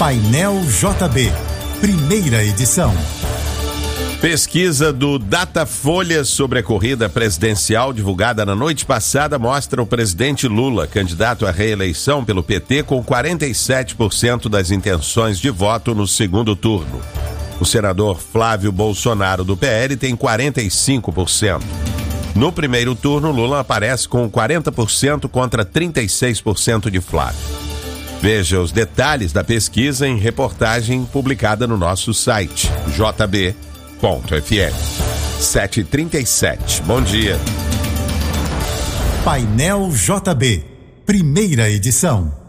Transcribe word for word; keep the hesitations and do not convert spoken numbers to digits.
Painel J B, primeira edição. Pesquisa do Datafolha sobre a corrida presidencial divulgada na noite passada mostra o presidente Lula, candidato à reeleição pelo P T, com quarenta e sete por cento das intenções de voto no segundo turno. O senador Flávio Bolsonaro, do P L, tem quarenta e cinco por cento. No primeiro turno, Lula aparece com quarenta por cento contra trinta e seis por cento de Flávio. Veja os detalhes da pesquisa em reportagem publicada no nosso site j b ponto f m. sete e trinta e sete. Bom dia. Painel J B, primeira edição.